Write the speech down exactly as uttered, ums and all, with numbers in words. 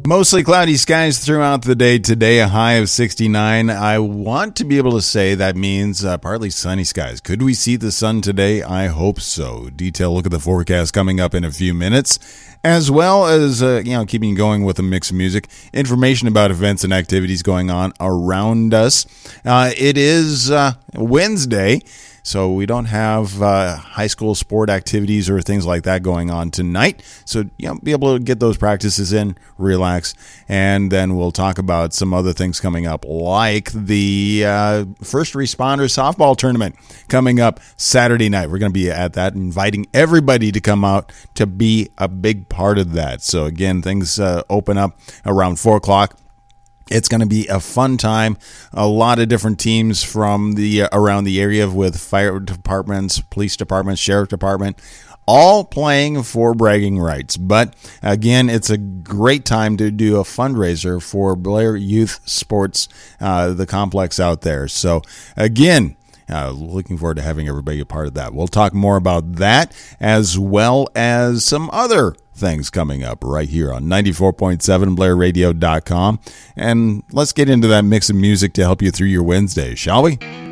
Mostly cloudy skies throughout the day today, a high of sixty-nine. I want to be able to say that means uh, partly sunny skies. Could we see the sun today? I hope so. Detailed look at the forecast coming up in a few minutes, as well as uh, you know, keeping going with a mix of music, information about events and activities going on around us. Uh, it is uh, Wednesday. So we don't have uh, high school sport activities or things like that going on tonight. So, you know, be able to get those practices in, relax, and then we'll talk about some other things coming up, like the uh, first responder softball tournament coming up Saturday night. We're going to be at that, inviting everybody to come out to be a big part of that. So, again, things uh, open up around four o'clock. It's going to be a fun time. A lot of different teams from the uh, around the area with fire departments, police departments, sheriff department, all playing for bragging rights. But again, it's a great time to do a fundraiser for Blair Youth Sports, uh, the complex out there. So again, Uh, looking forward to having everybody a part of that. We'll talk more about that as well as some other things coming up right here on ninety-four point seven blair radio dot com. And let's get into that mix of music to help you through your Wednesday, shall we?